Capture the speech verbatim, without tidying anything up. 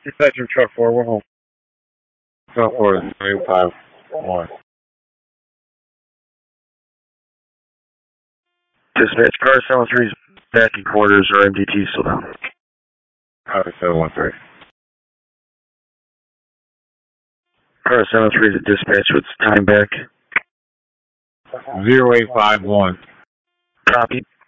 Dispatcher truck four, we're home. Truck four is three five one. Dispatch, car seven three's back in quarters or M D T still down. Copy seven one three. Car seven three is a dispatch with time back. zero eight five one. Copy.